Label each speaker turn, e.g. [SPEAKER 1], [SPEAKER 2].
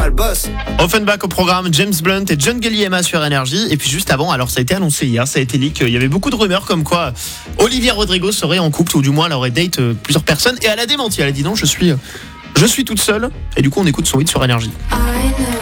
[SPEAKER 1] le boss.
[SPEAKER 2] Offenbach au programme, James Blunt et John Galliema sur Énergie. Et puis juste avant, alors ça a été annoncé hier, ça a été leak, il y avait beaucoup de rumeurs comme quoi Olivia Rodrigo serait en couple, ou du moins elle aurait date plusieurs personnes, et elle a démenti, elle a dit non, je suis toute seule. Et du coup on écoute son hit sur Énergie.